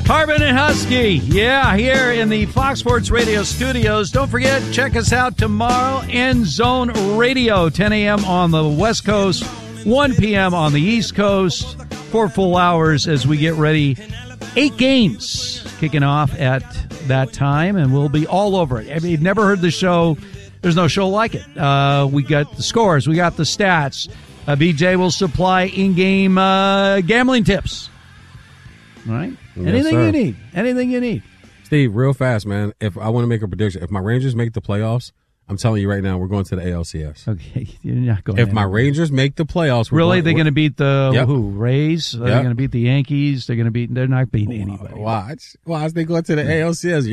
Harbin and Husky, here in the Fox Sports Radio studios. Don't forget, check us out tomorrow, End Zone Radio, 10 a.m. on the West Coast, 1 p.m. on the East Coast, 4 full hours as we get ready. 8 games kicking off at that time, and we'll be all over it. If you've never heard the show, there's no show like it. We got the scores, we got the stats. BJ will supply in-game gambling tips. All right? Yes, Anything you need. Steve, real fast, man. If I want to make a prediction, if my Rangers make the playoffs, I'm telling you right now, we're going to the ALCS. Okay, you're not going. If my Rangers make the playoffs, they're going to beat the who? Rays? They're going to beat the Yankees. They're not beating anybody. Watch they go to the ALCS.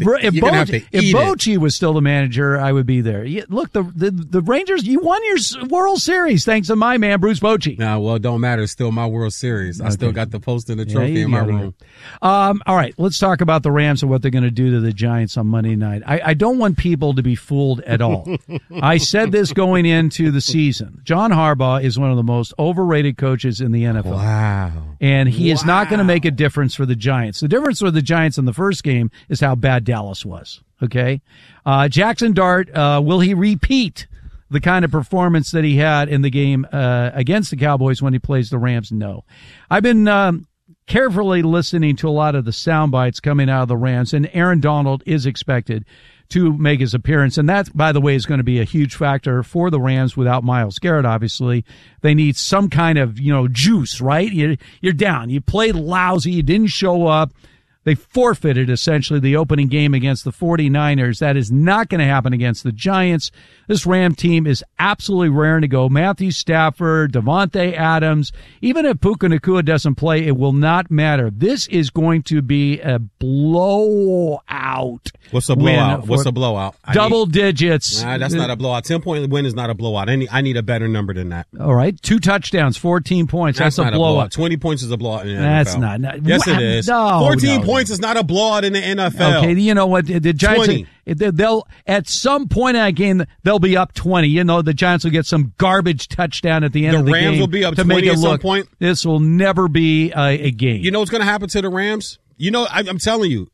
If Bochy was still the manager, I would be there. Look, the Rangers, you won your World Series thanks to my man Bruce Bochy. Nah, well, it don't matter. It's still my World Series. I still got the poster and the trophy in my room. All right, let's talk about the Rams and what they're going to do to the Giants on Monday night. I don't want people to be fooled at all. I said this going into the season. John Harbaugh is one of the most overrated coaches in the NFL. Wow. And he is not going to make a difference for the Giants. The difference for the Giants in the first game is how bad Dallas was. Okay? Jackson Dart, will he repeat the kind of performance that he had in the game against the Cowboys when he plays the Rams? No. I've been carefully listening to a lot of the sound bites coming out of the Rams, and Aaron Donald is expected to make his appearance. And that, by the way, is going to be a huge factor for the Rams without Myles Garrett, obviously. They need some kind of, juice, right? You're down. You played lousy. You didn't show up. They forfeited, essentially, the opening game against the 49ers. That is not going to happen against the Giants. This Ram team is absolutely raring to go. Matthew Stafford, Devontae Adams. Even if Puka Nacua doesn't play, it will not matter. This is going to be a blowout. What's a blowout? What's a blowout? Double digits. Nah, that's not a blowout. 10-point win is not a blowout. I need a better number than that. All right. 2 touchdowns, 14 points. That's a blowout. 20 points is a blowout in the That's NFL. not. Yes, it is. 14 points is not a blowout in the NFL. Okay, you know what? The Giants, they'll at some point in that game, they'll be up 20. The Giants will get some garbage touchdown at the end of the game. The Rams will be up 20 at some point. This will never be a game. You know what's going to happen to the Rams? I'm telling you,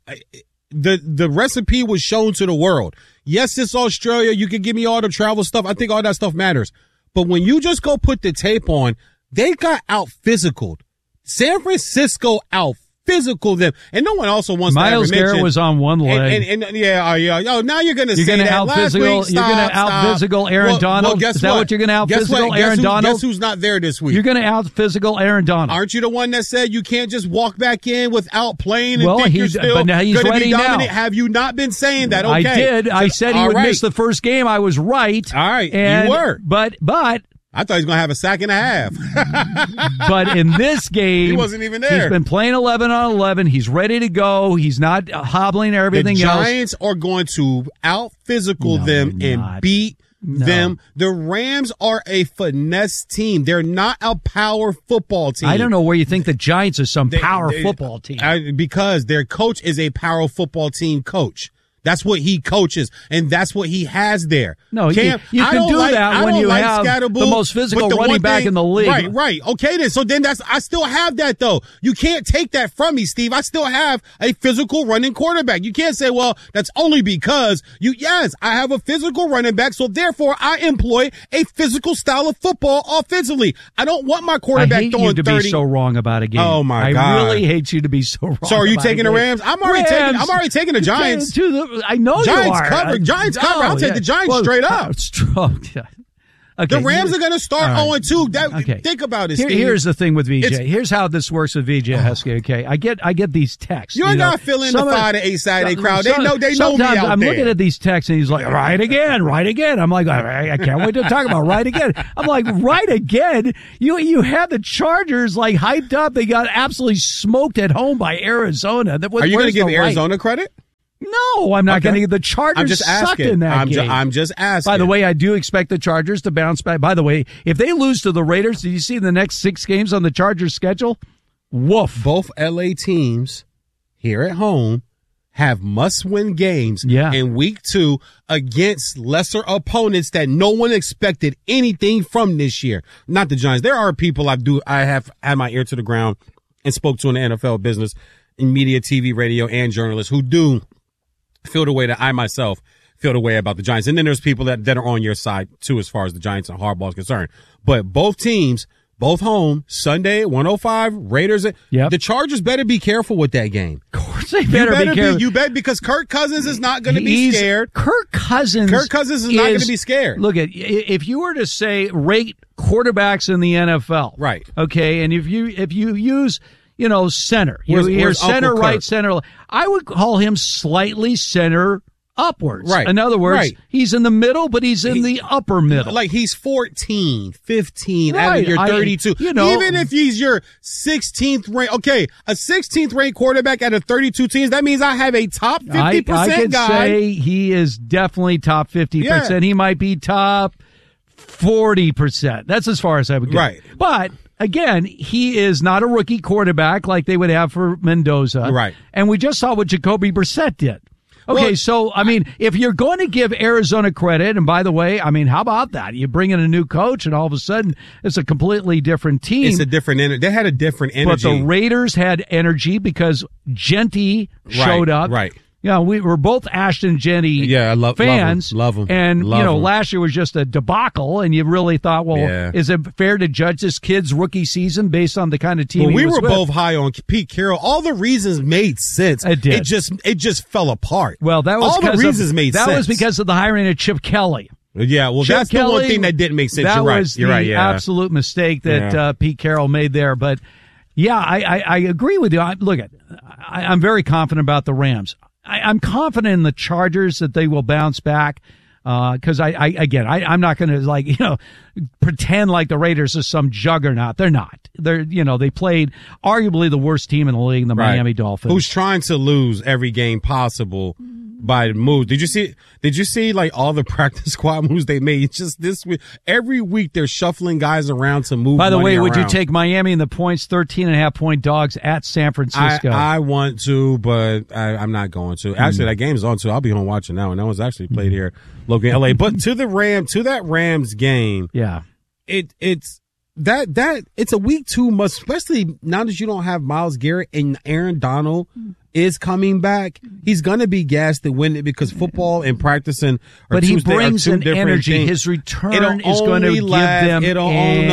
the recipe was shown to the world. Yes, it's Australia. You can give me all the travel stuff. I think all that stuff matters. But when you just go put the tape on, they got out-physicaled. San Francisco out-physical them. And no one also wants Myles to ever mention. Garrett was on one leg. Oh, now you're going to say that. You're going to out-physical Aaron Donald? Guess is that what you're going to out-physical Aaron Donald? Guess who's not there this week? You're going to out-physical Aaron Donald. Aren't you the one that said you can't just walk back in without playing and think you're still but now he's going to ready be dominant? now. Have you not been saying that? Okay. I did. I said he would miss the first game. I was right. All right. You were. But I thought he was going to have a sack and a half. But in this game, he wasn't even there. He's been playing 11 on 11. He's ready to go. He's not hobbling everything else. The Giants are going to out-physical them and beat them. The Rams are a finesse team. They're not a power football team. I don't know where you think the Giants are some power football team. Because their coach is a power football team coach. That's what he coaches, and that's what he has there. No, you can do that when you have the most physical running back in the league. Right. Okay, then. So then I still have that, though. You can't take that from me, Steve. I still have a physical running quarterback. You can't say, well, that's only because yes, I have a physical running back, so therefore I employ a physical style of football offensively. I don't want my quarterback throwing 30. I hate you to be so wrong about a game. Oh, my God. I really hate you to be so wrong. So are you taking the Rams? I'm already taking the Giants. I know Giants you are. Giants cover. I'll take the Giants straight up. Okay. The Rams are going to start 0-2. Think about it, Steve. Here's the thing with VJ. Here's how this works with VJ Husky. Okay, I get these texts. You ain't got to fill in the 5 to 8 Saturday crowd. They know me out there. I'm looking at these texts and he's like, right again. I'm like, I can't wait to talk about right again. I'm like, right again? You had the Chargers like hyped up. They got absolutely smoked at home by Arizona. Are you going to give Arizona credit? No, I'm not going to. The Chargers sucked in that game. I'm just asking. By the way, I do expect the Chargers to bounce back. By the way, if they lose to the Raiders, do you see the next 6 games on the Chargers schedule? Woof. Both LA teams here at home have must-win games in week 2 against lesser opponents that no one expected anything from this year. Not the Giants. There are people I have had my ear to the ground and spoke to in the NFL business. in media, TV, radio, and journalists who do feel the way that I myself feel the way about the Giants. And then there's people that are on your side, too, as far as the Giants and Harbaugh is concerned. But both teams, both home, Sunday, 105, Raiders. Yep. The Chargers better be careful with that game. Of course they better be careful. You bet, because Kirk Cousins is not going to be scared. Kirk Cousins is not going to be scared. Look, if you were to say rate quarterbacks in the NFL. Right. Okay, and if you use, center. Where's center Uncle right, Kirk? center left. I would call him slightly center upwards. Right. In other words, right. He's in the middle, but he's in the upper middle. Like he's 14, 15 out Right. of your 32. Even if he's your 16th ranked, okay, a 16th ranked quarterback out of 32 teams, that means I have a top 50% guy. I could say he is definitely top 50%. Yeah. He might be top 40%. That's as far as I would go. Right. But again, he is not a rookie quarterback like they would have for Mendoza. Right. And we just saw what Jacoby Brissett did. Okay, Well, so, if you're going to give Arizona credit, and by the way, how about that? You bring in a new coach, and all of a sudden, it's a completely different team. It's a different energy. They had a different energy. But the Raiders had energy because Genty showed up. Right. We were both Ashton Genty fans. Love him. And, Love him. last year was just a debacle, and you really thought, is it fair to judge this kid's rookie season based on the kind of team we he was were with? both high on Pete Carroll. All the reasons made sense. It did. It just fell apart. Well, that was all the reasons made sense. That was because of the hiring of Chip Kelly. Yeah, well, Chip that's Kelly, the one thing that didn't make sense. That You're right. was You're right. the Yeah. absolute mistake that Pete Carroll made there. But, I agree with you. I'm very confident about the Rams. I'm confident in the Chargers that they will bounce back. Cause I'm not going to pretend like the Raiders are some juggernaut. They're not. They played arguably the worst team in the league, the Miami Dolphins. Who's trying to lose every game possible by moves. Did you see like all the practice squad moves they made? It's just this week. Every week they're shuffling guys around to move. By the way, around. would you take Miami in the points, 13.5-point dogs at San Francisco? I want to, but I'm not going to. Actually, that game's on too. I'll be home watching now. And that was actually played here, local in LA. But to that Rams game, it's a week 2 must, especially now that you don't have Myles Garrett and Aaron Donald is coming back. He's going to be gassed to win it because football and practicing but Tuesday he brings are two an different energy. things. His return is going to give them It'll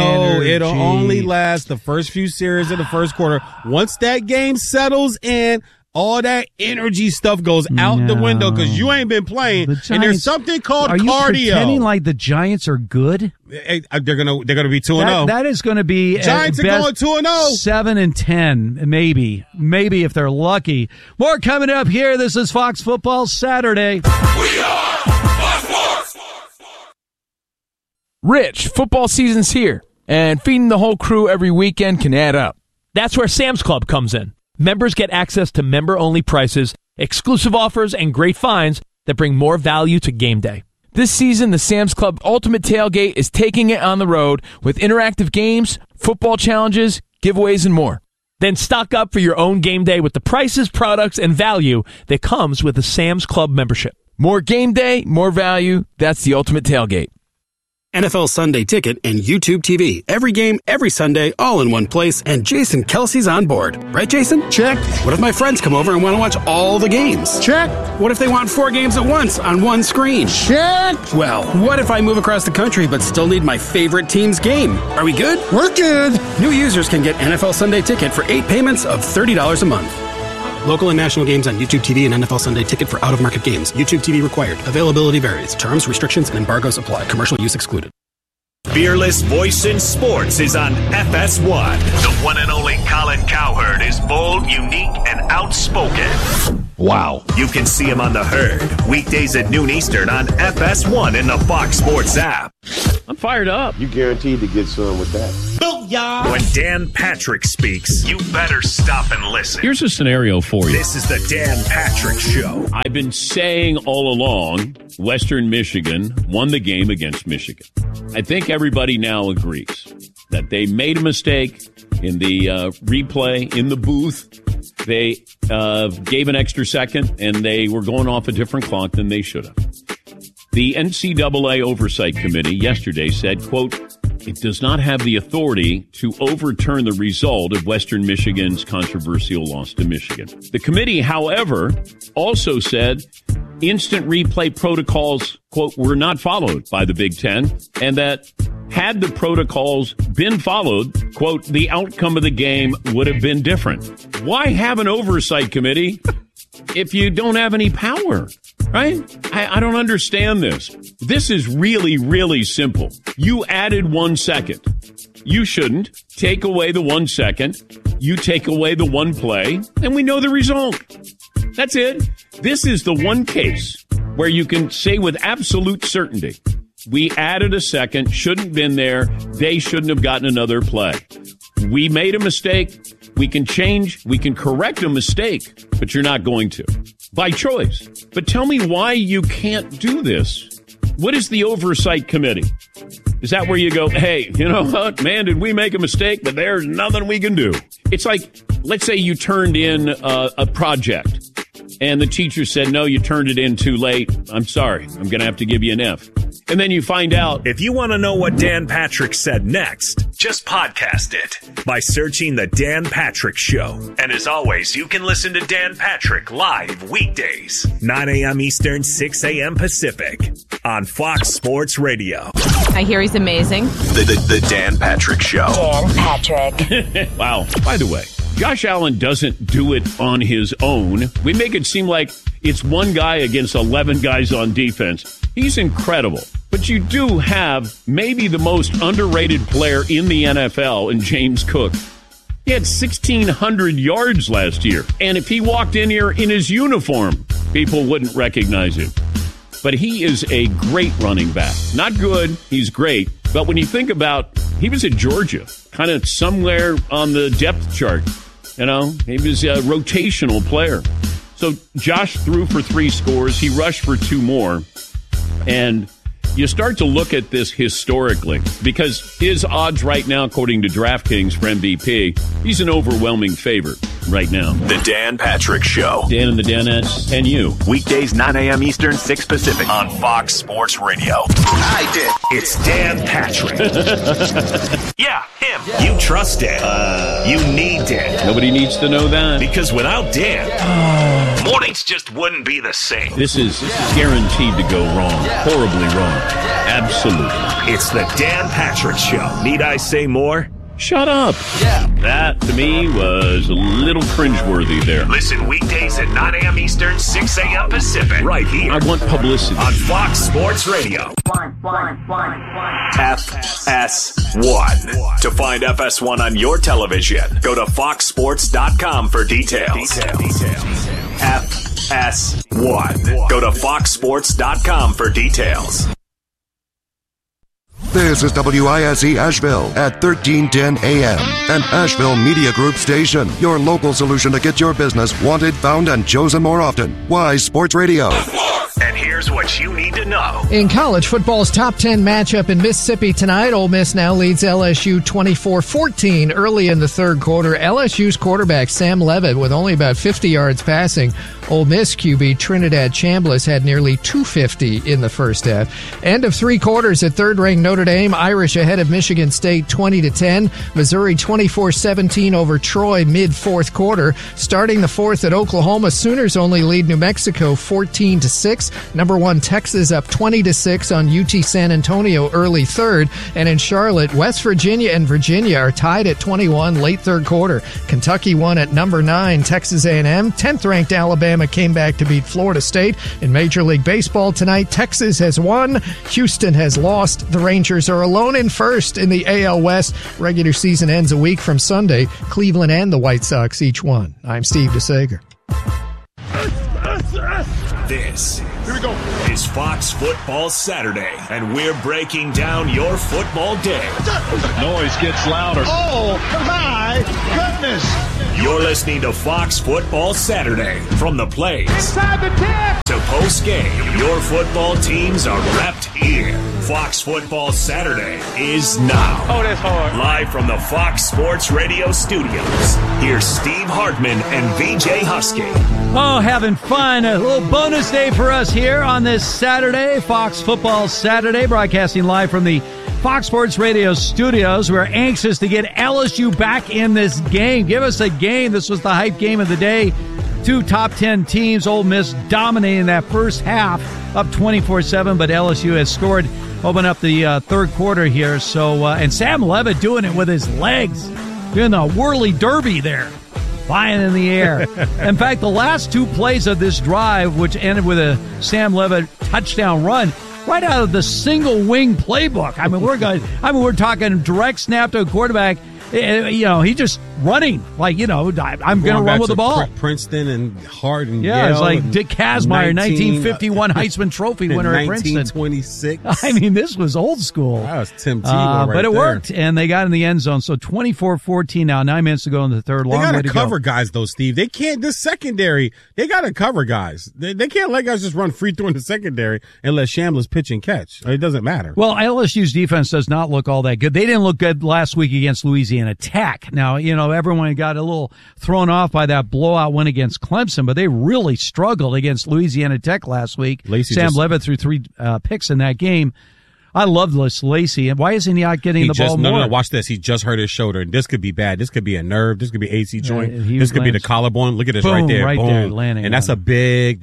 only last the first few series of the first quarter. Once that game settles in, all that energy stuff goes out the window because you ain't been playing. Giants, and there's something called cardio. Are you pretending like the Giants are good? They're gonna be 2-0. That is going to be Giants are going 2-0. 7-10, maybe if they're lucky. More coming up here. This is Fox Football Saturday. We are Fox Sports. Rich, football season's here, and feeding the whole crew every weekend can add up. That's where Sam's Club comes in. Members get access to member-only prices, exclusive offers, and great finds that bring more value to game day. This season, the Sam's Club Ultimate Tailgate is taking it on the road with interactive games, football challenges, giveaways, and more. Then stock up for your own game day with the prices, products, and value that comes with a Sam's Club membership. More game day, more value. That's the Ultimate Tailgate. NFL Sunday Ticket and YouTube TV. Every game, every Sunday, all in one place. And Jason Kelsey's on board. Right, Jason? Check. What if my friends come over and want to watch all the games? Check. What if they want 4 games at once on one screen? Check. Well, what if I move across the country but still need my favorite team's game? Are we good? We're good. New users can get NFL Sunday Ticket for 8 payments of $30 a month. Local and national games on YouTube TV and NFL Sunday Ticket for out-of-market games. YouTube TV required. Availability varies. Terms, restrictions, and embargoes apply. Commercial use excluded. Fearless voice in sports is on FS1. The one and only Colin Cowherd is bold, unique, and outspoken. Wow. You can see him on The Herd, weekdays at noon Eastern on FS1 in the Fox Sports app. I'm fired up. You guaranteed to get some with that. When Dan Patrick speaks, you better stop and listen. Here's a scenario for you. This is the Dan Patrick Show. I've been saying all along, Western Michigan won the game against Michigan. I think everybody now agrees that they made a mistake in the replay in the booth. They gave an extra second, and they were going off a different clock than they should have. The NCAA Oversight Committee yesterday said, quote, it does not have the authority to overturn the result of Western Michigan's controversial loss to Michigan. The committee, however, also said instant replay protocols, quote, were not followed by the Big Ten, and that had the protocols been followed, quote, the outcome of the game would have been different. Why have an oversight committee if you don't have any power, right? I don't understand this. This is really, really simple. You added 1 second. You shouldn't. Take away the 1 second. You take away the one play, and we know the result. That's it. This is the one case where you can say with absolute certainty, we added a second, shouldn't have been there, they shouldn't have gotten another play. We made a mistake. We can change, we can correct a mistake, but you're not going to. By choice. But tell me why you can't do this. What is the oversight committee? Is that where you go, hey, you know what, man, did we make a mistake, but there's nothing we can do? It's like, let's say you turned in a project, and the teacher said, no, you turned it in too late. I'm sorry, I'm going to have to give you an F. And then you find out. If you want to know what Dan Patrick said next, just podcast it by searching The Dan Patrick Show. And as always, you can listen to Dan Patrick live weekdays, 9 a.m. Eastern, 6 a.m. Pacific on Fox Sports Radio. I hear he's amazing. The Dan Patrick Show. Dan Patrick. Wow. By the way, Josh Allen doesn't do it on his own. We make it seem like it's one guy against 11 guys on defense. He's incredible. But you do have maybe the most underrated player in the NFL in James Cook. He had 1,600 yards last year. And if he walked in here in his uniform, people wouldn't recognize him. But he is a great running back. Not good, he's great. But when you think about, he was at Georgia, kind of somewhere on the depth chart. You know, he was a rotational player. So Josh threw for 3 scores. He rushed for 2 more. And you start to look at this historically because his odds right now, according to DraftKings for MVP, he's an overwhelming favorite right now. The Dan Patrick Show. Dan and the Danettes and you. Weekdays, 9 a.m. Eastern, 6 Pacific on Fox Sports Radio. I did. It's Dan Patrick. Yeah, him. Yeah. You trust Dan. You need Dan. Nobody needs to know that. Because without Dan, mornings just wouldn't be the same. This is guaranteed to go wrong. Horribly wrong. Absolutely. It's the Dan Patrick Show. Need I say more? Shut up. Yeah. That, to me, was a little cringeworthy there. Listen weekdays at 9 a.m. Eastern, 6 a.m. Pacific. Right here. I want publicity. On Fox Sports Radio. FS1. To find FS1 on your television, go to foxsports.com for details. FS1. Go to foxsports.com for details. This is WISE Asheville at 1310 AM, an Asheville Media Group station. Your local solution to get your business wanted, found, and chosen more often. Wise Sports Radio. And here's what you need to know. In college football's top 10 matchup in Mississippi tonight, Ole Miss now leads LSU 24-14 early in the third quarter. LSU's quarterback Sam Levitt with only about 50 yards passing. Ole Miss QB Trinidad Chambliss had nearly 250 in the first half. End of 3 quarters at third-ranked Notre Dame. Irish ahead of Michigan State 20-10. Missouri 24-17 over Troy mid-fourth quarter. Starting the fourth at Oklahoma, Sooners only lead New Mexico 14-6. Number 1 Texas up 20-6 on UT San Antonio early third. And in Charlotte, West Virginia and Virginia are tied at 21 late third quarter. Kentucky won at number 9 Texas A&M. 10th-ranked Alabama came back to beat Florida State. In Major League Baseball tonight, Texas has won. Houston has lost. The Rangers are alone in first in the AL West. Regular season ends a week from Sunday. Cleveland and the White Sox each won. I'm Steve DeSager. This is Fox Football Saturday, and we're breaking down your football day. Noise gets louder. Oh, my goodness. You're listening to Fox Football Saturday. From the plays inside the 10 to post-game, your football teams are repped here. Fox Football Saturday is now. Oh, that's hard. Live from the Fox Sports Radio studios, here's Steve Hartman and VJ Husky. Oh, having fun. A little bonus day for us here on this Saturday, Fox Football Saturday, broadcasting live from the Fox Sports Radio studios. We're anxious to get LSU back in this game. Give us a game. This was the hype game of the day. 2 top 10 teams. Ole Miss dominating that first half, up 24-7, but LSU has scored, open up the third quarter here. So, and Sam Levitt doing it with his legs, doing the whirly derby there, flying in the air. In fact, the last 2 plays of this drive, which ended with a Sam Levitt touchdown run, right out of the single wing playbook. I mean, we're talking direct snap to a quarterback. You know, he just running like, you know, I'm going to run with the ball. Princeton and Hart and yeah, Yale, it's like Dick Kazmaier, 1951 Heisman Trophy winner at Princeton. 1926. I mean, this was old school. That was Tim Tebow but it worked, and they got in the end zone. So 24-14 now, 9 minutes to go in the third. Long way to go. They got to cover guys, though, Steve. They can't. This secondary, they got to cover guys. They can't let guys just run free through in the secondary and let Shamblers pitch and catch. It doesn't matter. Well, LSU's defense does not look all that good. They didn't look good last week against Louisiana Tech. Now, you know, everyone got a little thrown off by that blowout win against Clemson, but they really struggled against Louisiana Tech last week. Sam Levitt threw 3 picks in that game. I love this Lacey. And why isn't he not getting the ball more? No, watch this. He just hurt his shoulder. This could be bad. This could be a nerve. This could be AC joint. This could be the collarbone. Look at this right there. Boom. Landing and that's a big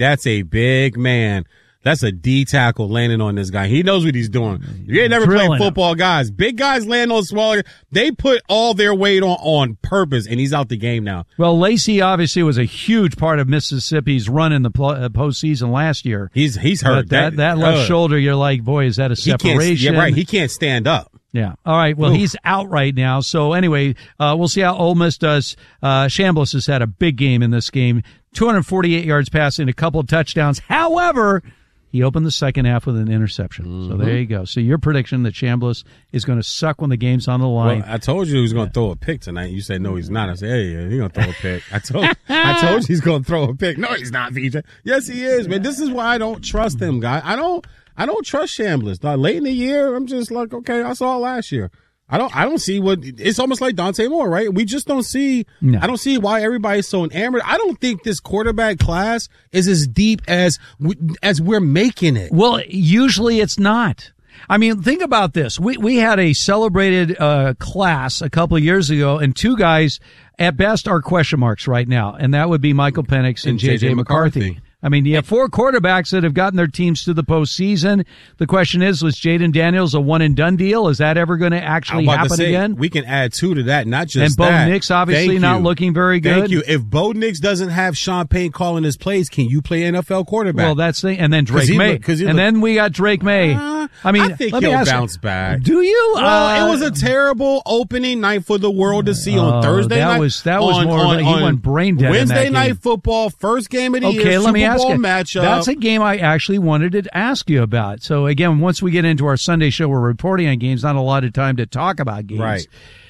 man. That's a D tackle landing on this guy. He knows what he's doing. You ain't never played football, guys. Big guys land on smaller. They put all their weight on purpose, and he's out the game now. Well, Lacey obviously was a huge part of Mississippi's run in the postseason last year. He's hurt. That left shoulder, you're like, boy, is that a separation? Yeah, right. He can't stand up. Yeah. All right. Well, he's out right now. So anyway, we'll see how Ole Miss does. Shambliss has had a big game in this game. 248 yards passing, a couple of touchdowns. However, he opened the second half with an interception. Mm-hmm. So there you go. So your prediction that Shambliss is going to suck when the game's on the line. Well, I told you he was going to throw a pick tonight. You said, no, he's not. I said, hey, he's going to throw a pick. I told you he's going to throw a pick. No, he's not, VJ. Yes, he is, man. This is why I don't trust him, guy. I don't trust Shambliss. Late in the year, I'm just like, okay, I saw it last year. I don't see what it's almost like Dante Moore, right? We just don't see. No. I don't see why everybody's so enamored. I don't think this quarterback class is as deep as we're making it. Well, usually it's not. I mean, think about this. We had a celebrated class a couple of years ago, and 2 guys at best are question marks right now, and that would be Michael Penix and J.J. McCarthy. I mean, you have 4 quarterbacks that have gotten their teams to the postseason. The question is, was Jaden Daniels a one-and-done deal? Is that ever going to actually happen again? We can add 2 to that, not just and that. And Bo Nix obviously not looking very good. Thank you. If Bo Nix doesn't have Sean Payton calling his plays, can you play NFL quarterback? Well, that's the – and then Drake May. Then we got Drake May. I think he'll bounce back. Do you? Well, it was a terrible opening night for the world to see on Thursday night. That was more he went brain dead Wednesday in that night game. Football, first game of the year, let me Super ask Bowl you. matchup. That's a game I actually wanted to ask you about. So, again, once we get into our Sunday show, we're reporting on games, not a lot of time to talk about games. Right.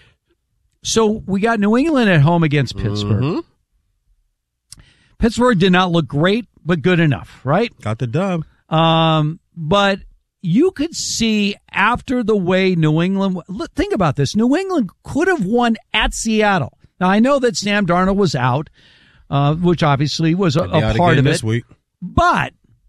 So, we got New England at home against Pittsburgh. Mm-hmm. Pittsburgh did not look great, but good enough, right? Got the dub. But you could see after the way New England – think about this. New England could have won at Seattle. Now, I know that Sam Darnold was out, which obviously was a part of it. This week. But,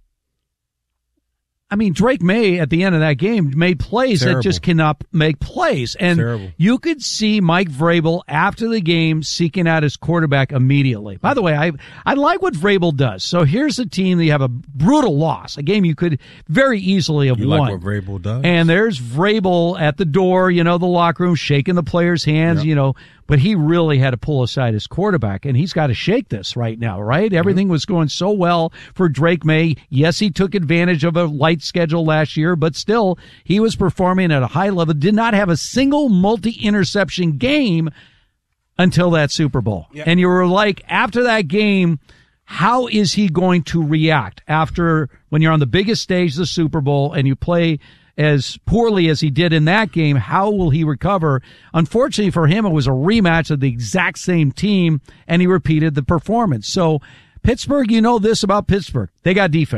I mean, Drake May at the end of that game made plays that just cannot make plays. And you could see Mike Vrabel after the game seeking out his quarterback immediately. By the way, I like what Vrabel does. So here's a team that you have a brutal loss, a game you could very easily have won. You like what Vrabel does? And there's Vrabel at the door, the locker room, shaking the players' hands, but he really had to pull aside his quarterback, and he's got to shake this right now, right? Everything was going so well for Drake May. Yes, he took advantage of a light schedule last year, but still, he was performing at a high level, did not have a single multi-interception game until that Super Bowl. Yep. And you were like, after that game, how is he going to react after when you're on the biggest stage of the Super Bowl and you play as poorly as he did in that game? How will he recover? Unfortunately for him, it was a rematch of the exact same team, and he repeated the performance. So Pittsburgh, you know this about Pittsburgh. They got defense.